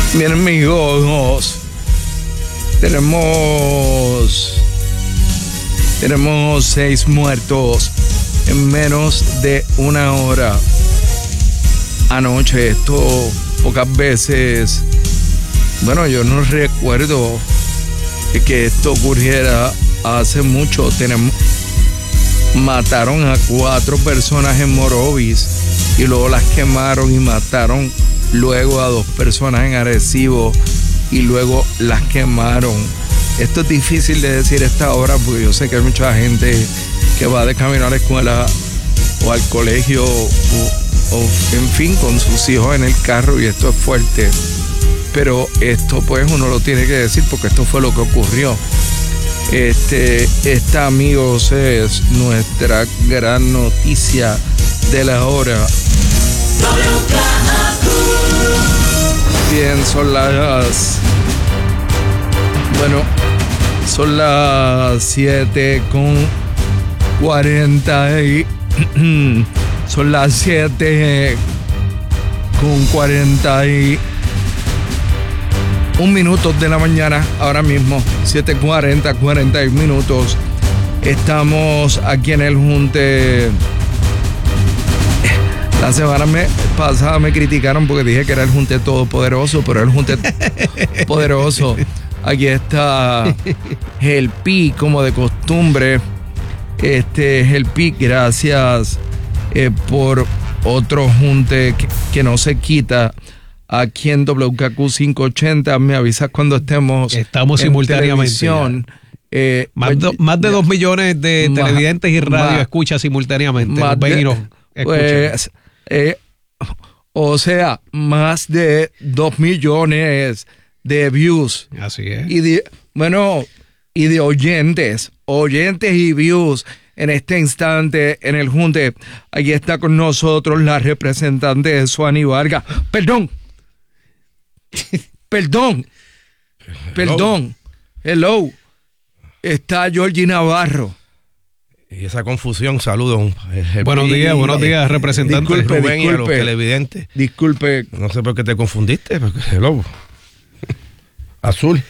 Bien, amigos, tenemos 6 muertos en menos de una hora. Anoche, esto pocas veces, bueno, yo no recuerdo que esto ocurriera hace mucho. Mataron a 4 personas en Morovis y luego las quemaron y mataron luego a 2 personas en Arecibo y luego las quemaron. Esto es difícil de decir a esta hora porque yo sé que hay mucha gente que va de camino a la escuela o al colegio o en fin, con sus hijos en el carro, y esto es fuerte. Pero esto pues uno lo tiene que decir porque esto fue lo que ocurrió. Esta, amigos, es nuestra gran noticia de la hora. Bien, son las 7:40 y son las 7:41 minutos de la mañana, ahora mismo, 7:40, 41 minutos. Estamos aquí en el Junte. La semana pasada me criticaron porque dije que era el Junte Todopoderoso, pero el Junte Poderoso. Aquí está el Pi, como de costumbre. Este es el Pi, gracias por otro Junte que no se quita. Aquí en WKQ 580, me avisas cuando estamos simultáneamente. Más de 2 millones de televidentes y radio escuchas simultáneamente. O sea, más de 2 millones de views. Así es. Y de oyentes y views en este instante en el Junte. Aquí está con nosotros la representante de Suani Vargas. Perdón. Hello. Está Georgie Navarro. Y esa confusión, saludos. Buenos días, representante. Rubén y a los televidentes. Disculpe. No sé por qué te confundiste, porque hello. Azul.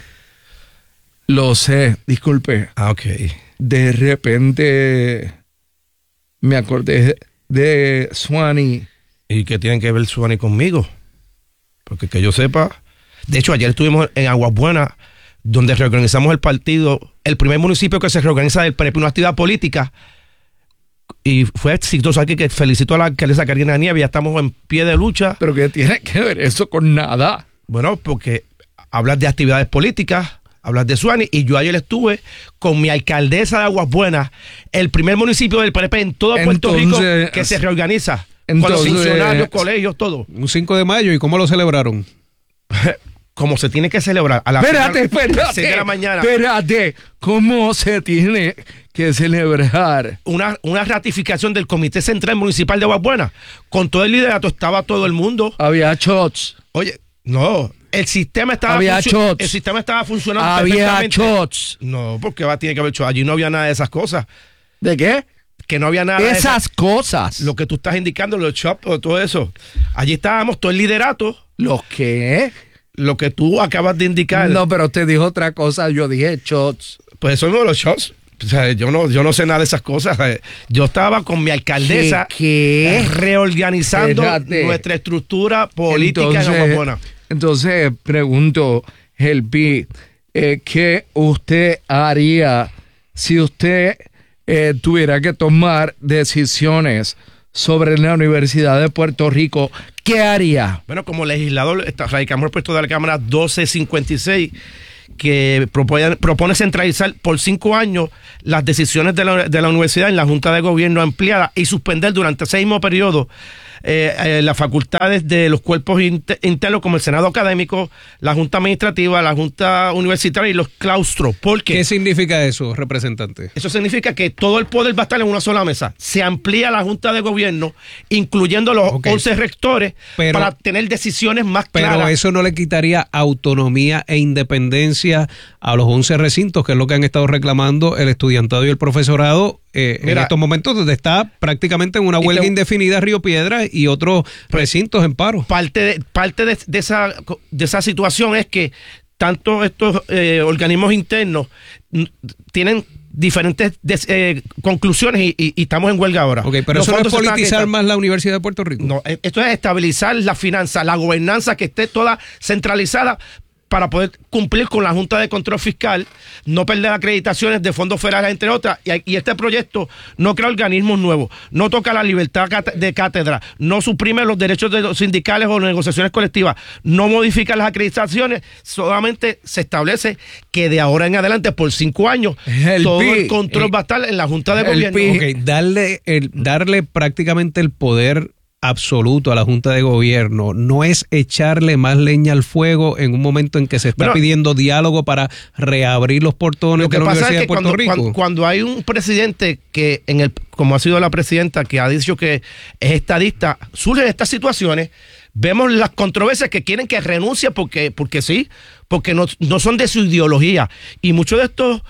Lo sé, disculpe. Ok. De repente me acordé de Suani. ¿Y qué tienen que ver Suani conmigo? Porque que yo sepa, de hecho ayer estuvimos en Aguas Buenas, donde reorganizamos el partido, el primer municipio que se reorganiza del PNP, una actividad política, y fue exitoso aquí, que felicito a la alcaldesa Karina Nieves, ya estamos en pie de lucha. ¿Pero qué tiene que ver eso con nada? Bueno, porque hablas de actividades políticas, hablas de Suani, y yo ayer estuve con mi alcaldesa de Aguas Buenas, el primer municipio del PNP en todo Puerto Rico que se reorganiza. Con los funcionarios, colegios, todo. Un 5 de mayo, ¿y cómo lo celebraron? Como se tiene que celebrar. A las 6 de la mañana. Espérate. ¿Cómo se tiene que celebrar? Una ratificación del Comité Central Municipal de Aguas Buenas. Con todo el liderato estaba todo el mundo. Había shots. Oye, no. El sistema estaba funcionando había perfectamente. Shots. No, porque tiene que haber shots. Allí no había nada de esas cosas. ¿De qué? Que no había nada de esas cosas. Lo que tú estás indicando, los shops o todo eso. Allí estábamos, todo el liderato. ¿Los qué? Lo que tú acabas de indicar. No, pero usted dijo otra cosa, yo dije shots. Pues eso no es los shots. O sea, yo no sé nada de esas cosas. Yo estaba con mi alcaldesa reorganizando nuestra estructura política en Aguas Buenas. Entonces, pregunto, Helpi, ¿qué usted haría si usted tuviera que tomar decisiones sobre la Universidad de Puerto Rico? ¿Qué haría? Bueno, como legislador, radicamos el proyecto de la Cámara 1256, que propone centralizar por 5 años las decisiones de la universidad en la Junta de Gobierno ampliada y suspender durante ese mismo periodo las facultades de los cuerpos internos como el Senado Académico, la Junta Administrativa, la Junta Universitaria y los claustros. ¿Por qué? ¿Qué significa eso, representante? Eso significa que todo el poder va a estar en una sola mesa. Se amplía la Junta de Gobierno, incluyendo los 11 rectores, para tener decisiones más claras. Pero eso no le quitaría autonomía e independencia referencia a los 11 recintos, que es lo que han estado reclamando el estudiantado y el profesorado en estos momentos, donde está prácticamente en una huelga indefinida Río Piedras y otros recintos en paro. Parte de esa situación es que tanto estos organismos internos tienen diferentes conclusiones y estamos en huelga ahora. Ok, pero eso no es politizar más la Universidad de Puerto Rico. No, esto es estabilizar la finanza, la gobernanza, que esté toda centralizada para poder cumplir con la Junta de Control Fiscal, no perder acreditaciones de fondos federales, entre otras. Y este proyecto no crea organismos nuevos, no toca la libertad de cátedra, no suprime los derechos de los sindicales o negociaciones colectivas, no modifica las acreditaciones, solamente se establece que de ahora en adelante, por 5 años, todo el control va a estar en la Junta de Gobierno. Okay, darle prácticamente el poder absoluto a la Junta de Gobierno no es echarle más leña al fuego en un momento en que se está pidiendo diálogo para reabrir los portones de la Universidad de Puerto Rico. Cuando hay un presidente que, como ha sido la presidenta, que ha dicho que es estadista, surgen estas situaciones. Vemos las controversias que quieren que renuncie porque sí, porque no son de su ideología. Y muchos de estos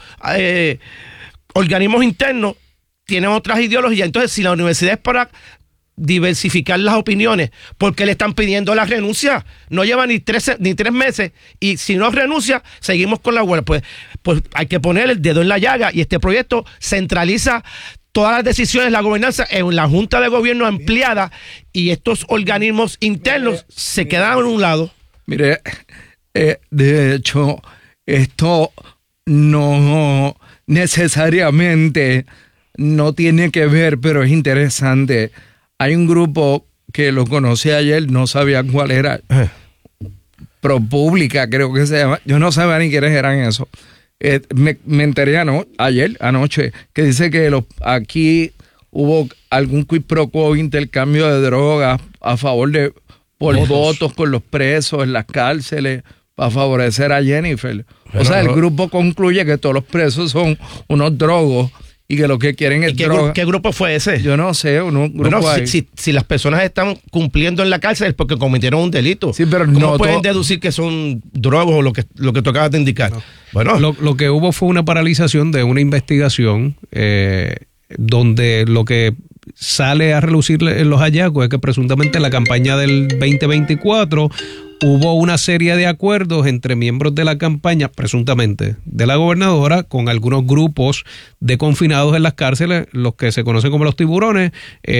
organismos internos tienen otras ideologías. Entonces, si la universidad es para diversificar las opiniones, porque le están pidiendo la renuncia, no lleva ni 3 meses, y si no renuncia, seguimos con la huelga. Pues hay que poner el dedo en la llaga, y este proyecto centraliza todas las decisiones, la gobernanza en la Junta de Gobierno ampliada, y estos organismos internos se quedan a un lado. Mire, de hecho, esto no necesariamente no tiene que ver, pero es interesante. Hay un grupo que lo conocí ayer, no sabía cuál era. ProPublica, creo que se llama. Yo no sabía ni quiénes eran esos. Me enteré anoche, que dice que aquí hubo algún quid pro quo, intercambio de drogas a favor de votos con los presos en las cárceles para favorecer a Jennifer. O sea, el grupo concluye que todos los presos son unos drogos y que lo que quieren es droga. ¿Qué grupo fue ese? Yo no sé, si las personas están cumpliendo en la cárcel es porque cometieron un delito. Sí, pero ¿Cómo pueden deducir que son drogos o lo que tú acabas de indicar? No. Bueno, lo que hubo fue una paralización de una investigación donde lo que sale a relucir en los hallazgos es que presuntamente en la campaña del 2024 hubo una serie de acuerdos entre miembros de la campaña, presuntamente, de la gobernadora, con algunos grupos de confinados en las cárceles, los que se conocen como los tiburones,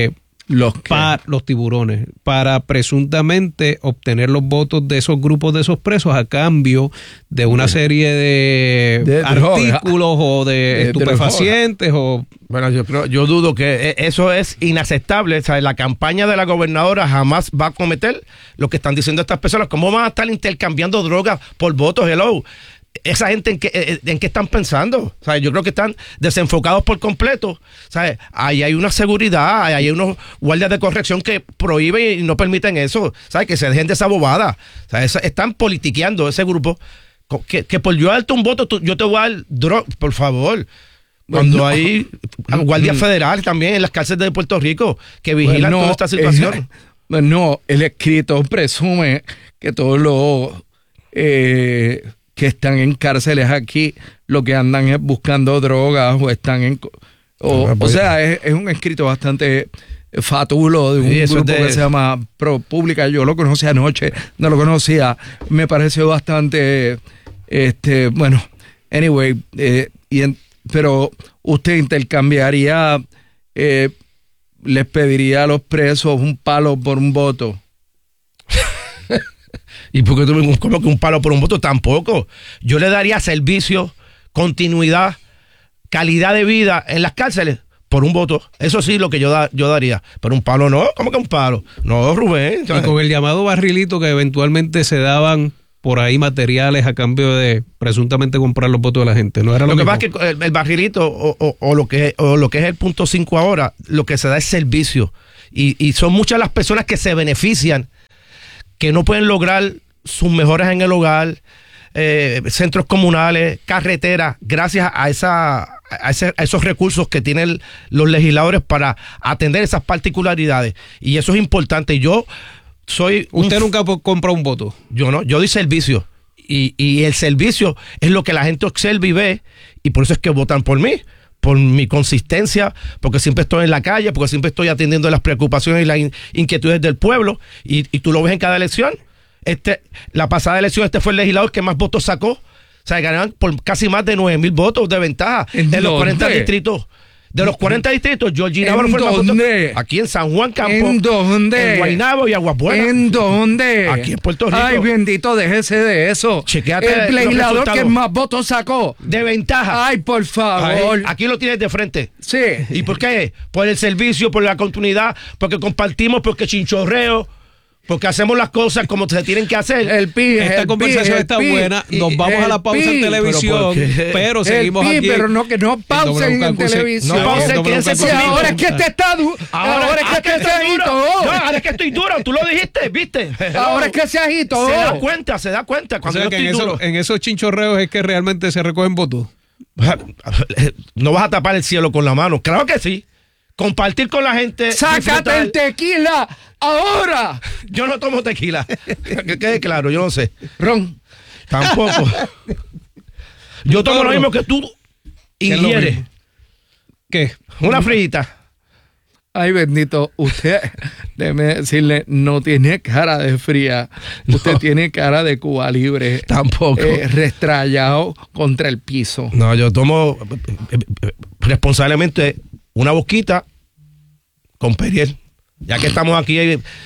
los tiburones, para presuntamente obtener los votos de esos grupos de esos presos a cambio de una serie de artículos o de estupefacientes o... Bueno, yo dudo que eso es inaceptable. O sea, la campaña de la gobernadora jamás va a cometer lo que están diciendo estas personas. ¿Cómo van a estar intercambiando drogas por votos? Hello. Esa gente ¿en qué están pensando? O sea, yo creo que están desenfocados por completo. ¿Sabes? Ahí hay una seguridad, ahí hay unos guardias de corrección que prohíben y no permiten eso. ¿Sabes? Que se dejen de esa bobada. O sea, están politiqueando ese grupo. Que por yo darte un voto, yo te voy a dar droga, por favor. Cuando hay guardias federales también en las cárceles de Puerto Rico que vigilan toda esta situación. El escrito presume que todos los que están en cárceles aquí lo que andan es buscando drogas o están en... O sea, es un escrito bastante fatulo de un grupo que se llama ProPublica. Yo lo conocí anoche, no lo conocía. Me pareció bastante... bueno, anyway, pero usted intercambiaría, les pediría a los presos un palo por un voto. ¿Y por qué tú me como que un palo por un voto? Tampoco. Yo le daría servicio, continuidad, calidad de vida en las cárceles por un voto. Eso sí, lo que yo daría. Pero un palo no. ¿Cómo que un palo? No, Rubén. Y con el llamado barrilito que eventualmente se daban por ahí materiales a cambio de presuntamente comprar los votos de la gente. No era lo que pasa es que el barrilito o lo que es el punto 5 ahora, lo que se da es servicio. Y son muchas las personas que se benefician, que no pueden lograr sus mejoras en el hogar, centros comunales, carreteras, gracias a esos recursos que tienen los legisladores para atender esas particularidades. Y eso es importante. Usted nunca compra un voto. Yo no, yo doy servicio. Y el servicio es lo que la gente observa y ve, y por eso es que votan por mí, por mi consistencia, porque siempre estoy en la calle, porque siempre estoy atendiendo las preocupaciones y las inquietudes del pueblo, y tú lo ves en cada elección. La pasada elección fue el legislador que más votos sacó, o sea, ganaron por casi más de 9,000 votos de ventaja de los 40 distritos. De los 40 distritos, Georgie Navarro fue el más voto. Aquí en San Juan Campo. ¿En dónde? En Guaynabo y Aguas Buenas. ¿En dónde? Aquí en Puerto Rico. Ay, bendito, déjese de eso. Chequéate el legislador los que más votos sacó. De ventaja. Ay, por favor. Ahí, aquí lo tienes de frente. Sí. ¿Y por qué? Por el servicio, por la continuidad, porque compartimos, porque chinchorreo, porque hacemos las cosas como se tienen que hacer. Esta conversación está buena. Nos vamos a la pausa en televisión, pero seguimos aquí. Pero no, que no pausen en televisión. No pausen, quédense conmigo. Ahora es que está duro. Ahora es que se agitó. No, ahora es que estoy duro. Tú lo dijiste, ¿viste? Ahora es que se agitó. Se da cuenta. Cuando o sea, yo estoy duro. En esos chinchorreos es que realmente se recogen votos. No vas a tapar el cielo con la mano. Claro que sí. Compartir con la gente. ¡Sácate el tequila ahora! Yo no tomo tequila. Que quede claro, yo no sé. Ron. Tampoco. Yo tomo lo mismo que tú ingieres. ¿Qué? Una frita. Ay, bendito, usted, déjeme decirle, no tiene cara de fría. Usted tiene cara de Cuba Libre. Tampoco. Restrayado contra el piso. No, yo tomo responsablemente una boquita con Periel. Ya que estamos aquí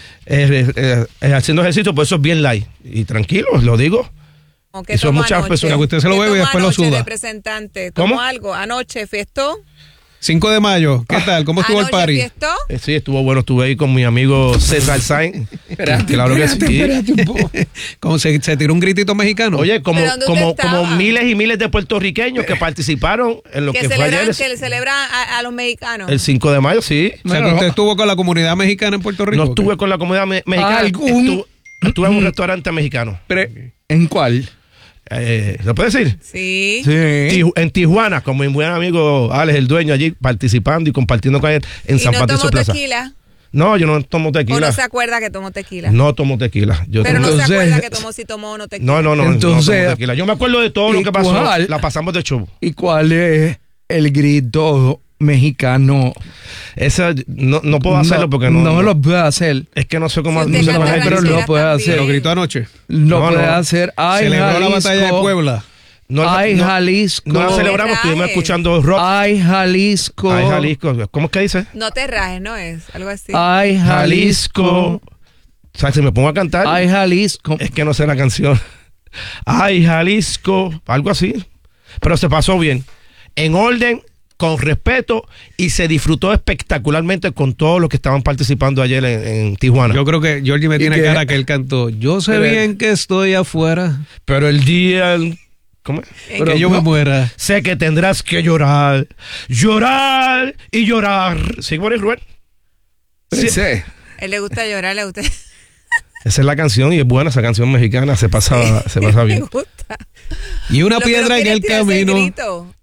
haciendo ejercicio, pues eso es bien light. Y tranquilo, lo digo. Aunque y son muchas personas. Que usted se lo bebe y después lo suda. Representante, ¿Cómo? algo anoche, fiestó. 5 de mayo, ¿qué tal? ¿Cómo estuvo el party? ¿Fiestó? Sí, estuvo bueno. Estuve ahí con mi amigo César Sainz. Claro que sí. Espérate un poco. ¿Cómo se tiró un gritito mexicano? Oye, como estaba? miles y miles de puertorriqueños que participaron en lo que fue ayer. Que celebran a los mexicanos. El 5 de mayo, sí. O sea, que usted estuvo con la comunidad mexicana en Puerto Rico. No estuve con la comunidad mexicana. Estuve en un restaurante mexicano. ¿En cuál? ¿Lo puedes decir? Sí. En Tijuana, con mi buen amigo Alex, el dueño, allí participando y compartiendo con él en San Patricio Plaza. Tequila? No, yo no tomo tequila. ¿O no se acuerda que tomó tequila? No tomo tequila. Pero no se Entonces- acuerda que tomó, si tomó o no tequila. No Entonces- tomo tequila. Yo me acuerdo de todo lo ¿y que pasó. cuál? La pasamos de show. ¿Y cuál es el grito mexicano? Esa no puedo hacerlo porque no. No lo puede hacer. Es que no sé cómo. Si usted no sé canta cómo hacer, pero rancheras lo puede también. hacer. Lo gritó anoche. No No, puede no. hacer. Ay, Celebró Jalisco. la batalla de Puebla. Ay, Jalisco. No la celebramos, estuvimos escuchando rock. Ay, Jalisco. Ay, Jalisco. ¿Cómo es que dice? No te rajes, ¿no es? Algo así. Ay, Jalisco. O sea, si me pongo a cantar, Ay, Jalisco. es que no sé la canción. Ay, Jalisco. Algo así. Pero se pasó bien. En orden, con respeto, y se disfrutó espectacularmente con todos los que estaban participando ayer en Tijuana. Yo creo que Georgie me tiene qué? cara que él cantó. Yo sé Pero- bien que estoy afuera, Pero el día... ¿Cómo es? En- que yo me muera. Sé que tendrás que llorar, llorar y llorar. ¿Sí, Boris Rubén? Sí. Sí. Él le gusta llorar, le gusta. Esa es la canción y es buena esa canción mexicana. Se pasa Le bien. gusta. Y una Lo que no piedra en quiere el es tirarse el camino. grito.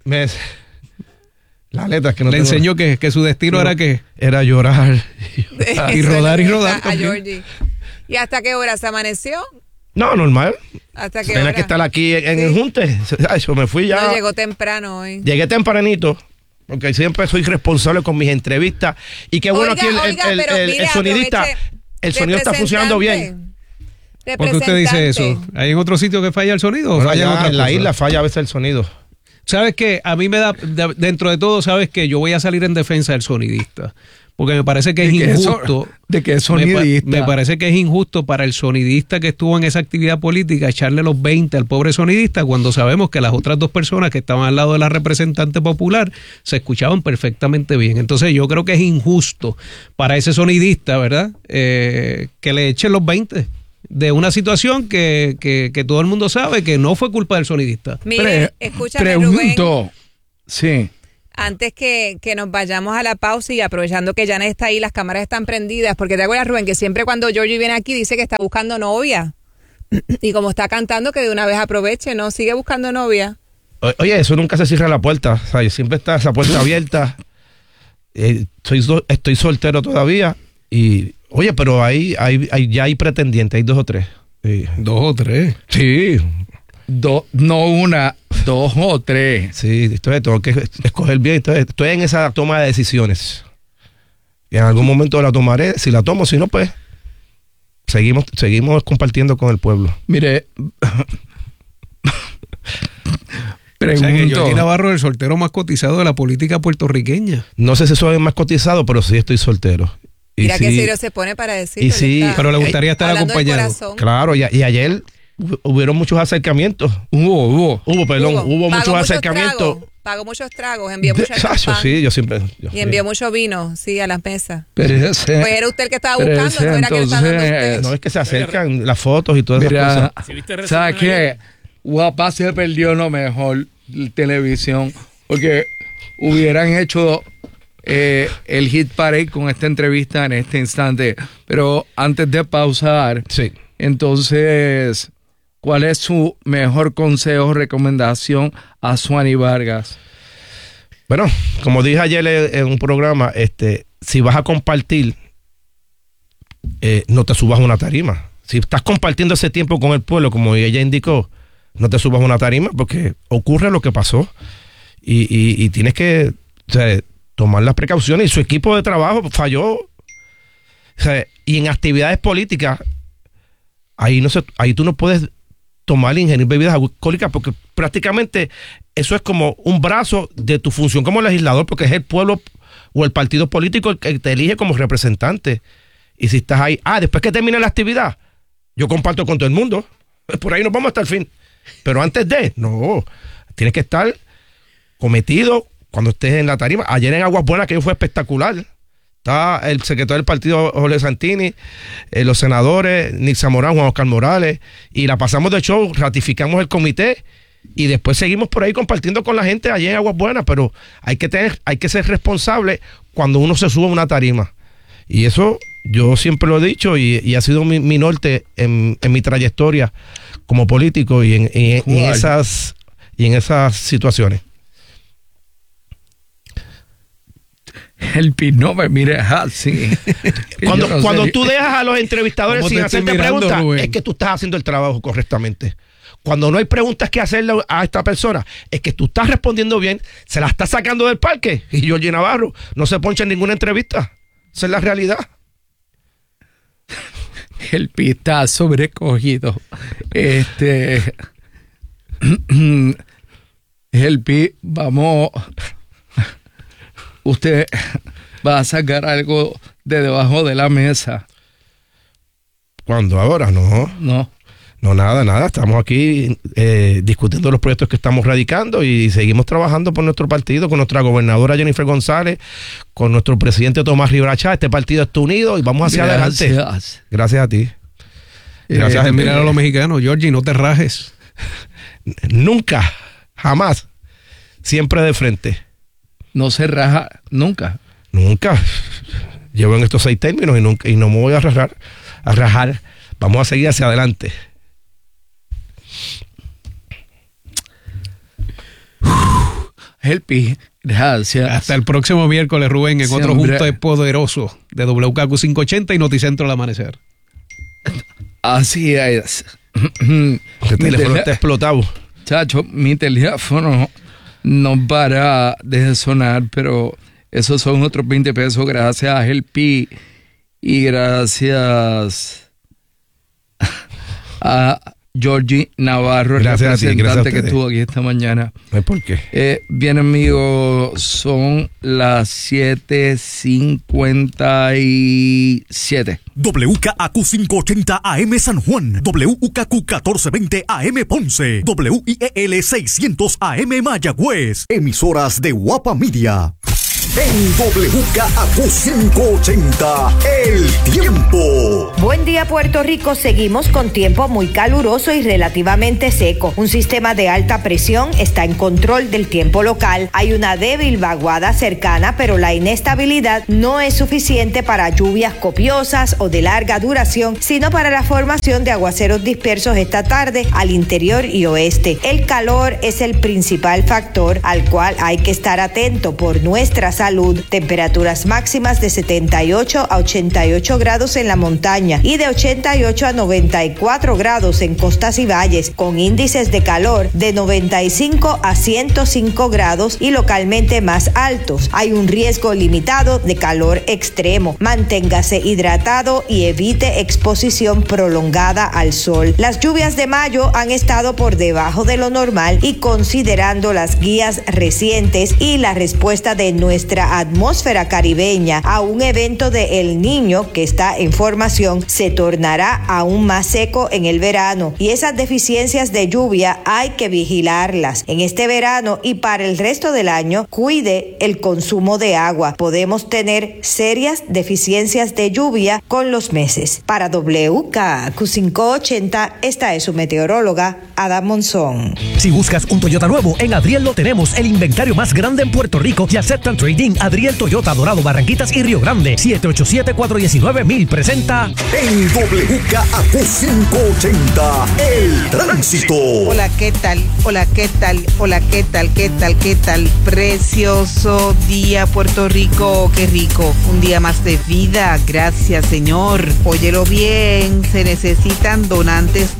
La letra es que no Le tengo- enseñó que su destino No. era que Era llorar. Y rodar y Eso le rodar gusta a también. Georgie. ¿Y hasta qué hora se amaneció? No, normal. ¿Hasta qué Tenía hora? que estar aquí en el junte. Ay, yo me fui ya. No, llegó temprano hoy. Llegué tempranito. Porque siempre soy responsable con mis entrevistas. Y qué bueno Oiga, aquí oiga, pero el mire, sonidista. aproveche. El sonido está funcionando bien. ¿Por qué usted dice eso? ¿Hay en otro sitio que falla el sonido? ¿O Bueno, falla en allá otra en la cosa? isla falla a veces el sonido. ¿Sabes qué? A mí me da, dentro de todo, ¿sabes qué? Yo voy a salir en defensa del sonidista. Porque me parece que es injusto. ¿De qué sonidista? Me parece que es injusto para el sonidista que estuvo en esa actividad política echarle los 20 al pobre sonidista cuando sabemos que las otras dos personas que estaban al lado de la representante popular se escuchaban perfectamente bien. Entonces yo creo que es injusto para ese sonidista, ¿verdad? Que le echen los 20 de una situación que todo el mundo sabe que no fue culpa del sonidista. Mire, escúchame, Rubén. Pregunto. Sí. Antes que nos vayamos a la pausa y aprovechando que Janet está ahí, las cámaras están prendidas, porque te acuerdas, Rubén, que siempre cuando Georgie viene aquí dice que está buscando novia. Y como está cantando, que de una vez aproveche, ¿no? Sigue buscando novia. Oye, eso nunca se cierra la puerta. O sea, siempre está esa puerta abierta. Estoy soltero todavía. Y, oye, pero ya hay pretendientes, hay 2 o 3. Sí. 2 o 3. Sí. no una, 2 o 3. Sí, entonces tengo que escoger bien. Entonces, estoy en esa toma de decisiones. Y en algún momento la tomaré. Si la tomo, si no, pues seguimos compartiendo con el pueblo. Mire, Pregunto. O sea que Jordi pregunto. Navarro es el soltero más cotizado de la política puertorriqueña. No sé si soy el más cotizado, pero sí estoy soltero. Y Mira sí, qué serio se pone para decirlo. y sí, Pero le gustaría estar hablando del acompañado. corazón. claro, y ayer hubieron muchos acercamientos. Hubo muchos acercamientos. Pagó muchos tragos, envió mucho champán. Sí, yo siempre. Y envió mucho vino, sí, a las mesas. Pero ese- Pues era usted el que estaba pero buscando, ese no era que le estaba dando a entonces- usted. No es que se acercan las fotos y todas Mira, esas cosas. Si viste resumen ¿sabes qué? ayer. Guapa se perdió lo mejor, televisión, porque hubieran hecho el hit parade con esta entrevista en este instante. Pero antes de pausar, Sí. entonces, ¿cuál es su mejor consejo o recomendación a Suani Vargas? Bueno, como dije ayer en un programa, si vas a compartir, no te subas a una tarima. Si estás compartiendo ese tiempo con el pueblo, como ella indicó, no te subas a una tarima porque ocurre lo que pasó y tienes que, o sea, tomar las precauciones. Y su equipo de trabajo falló. O sea, y en actividades políticas, ahí tú no puedes tomar e ingerir bebidas alcohólicas porque prácticamente eso es como un brazo de tu función como legislador, porque es el pueblo o el partido político el que te elige como representante. Y si estás ahí, después que termine la actividad, yo comparto con todo el mundo, por ahí nos vamos hasta el fin. Pero antes no, tienes que estar cometido cuando estés en la tarima. Ayer en Aguas Buenas, que fue espectacular. Está el secretario del partido, Jorge Santini, los senadores, Nick Zamorán, Juan Oscar Morales, y la pasamos de show, ratificamos el comité y después seguimos por ahí compartiendo con la gente allá en Aguas Buenas, pero hay que ser responsable cuando uno se sube a una tarima. Y eso yo siempre lo he dicho y ha sido mi norte en mi trayectoria como político y en esas situaciones. El PIB no me mires así. Cuando tú dejas a los entrevistadores ¿Cómo sin te estoy hacerte mirando, preguntas, Rubén? es que tú estás haciendo el trabajo correctamente. Cuando no hay preguntas que hacerle a esta persona, es que tú estás respondiendo bien, se la estás sacando del parque. Y Jordi Navarro no se poncha en ninguna entrevista. Esa es la realidad. El PIB está sobrecogido. El PIB, vamos. Usted va a sacar algo de debajo de la mesa. ¿Cuándo? Ahora no. No, nada. Estamos aquí discutiendo los proyectos que estamos radicando y seguimos trabajando por nuestro partido, con nuestra gobernadora Jennifer González, con nuestro presidente Tomás Rivera Chá. Este partido está unido y vamos hacia adelante. Gracias a ti. Gracias a mirar a los mexicanos. Georgie, no te rajes. Nunca, jamás, siempre de frente. No se raja nunca. Nunca. Llevo en estos 6 términos y no me voy a rajar. Vamos a seguir hacia adelante. El PIB, gracias. Hasta el próximo miércoles, Rubén, en Sí, otro hombre. junto poderoso de WKQ 580 y Noticentro al amanecer. Así es. El teléfono está explotado. Chacho, mi teléfono no para de sonar, pero esos son otros 20 pesos gracias a El PIB y gracias a Jordi Navarro, el Gracias a ti, representante gracias a que ustedes. estuvo aquí esta mañana. No hay por qué. Bien, amigos, son las 7:57. WKAQ 580 AM San Juan, WKQ 1420 AM Ponce, WIEL 600 AM Mayagüez. Emisoras de Guapa Media. En WKAQ 580, El Tiempo. Buen día, Puerto Rico. Seguimos con tiempo muy caluroso y relativamente seco. Un sistema de alta presión está en control del tiempo local. Hay una débil vaguada cercana, pero la inestabilidad no es suficiente para lluvias copiosas o de larga duración, sino para la formación de aguaceros dispersos esta tarde al interior y oeste. El calor es el principal factor al cual hay que estar atento por nuestra salud salud. Temperaturas máximas de 78 a 88 grados en la montaña y de 88 a 94 grados en costas y valles, con índices de calor de 95 a 105 grados y localmente más altos. Hay un riesgo limitado de calor extremo. Manténgase hidratado y evite exposición prolongada al sol. Las lluvias de mayo han estado por debajo de lo normal y considerando las guías recientes y la respuesta de nuestra atmósfera caribeña a un evento de El Niño que está en formación, se tornará aún más seco en el verano y esas deficiencias de lluvia hay que vigilarlas. En este verano y para el resto del año, cuide el consumo de agua. Podemos tener serias deficiencias de lluvia con los meses. Para WKQ580, esta es su meteoróloga, Ada Monzón. Si buscas un Toyota nuevo, en Adriel lo tenemos, el inventario más grande en Puerto Rico y aceptan trading. Adriel Toyota, Dorado, Barranquitas y Río Grande. 787-419-1000 presenta En WKQ580, el tránsito. Hola, ¿qué tal? Hola, ¿qué tal? Hola, ¿qué tal? ¿Qué tal? ¿Qué tal? Precioso día, Puerto Rico. Qué rico. Un día más de vida. Gracias, Señor. Óyelo bien. Se necesitan donantes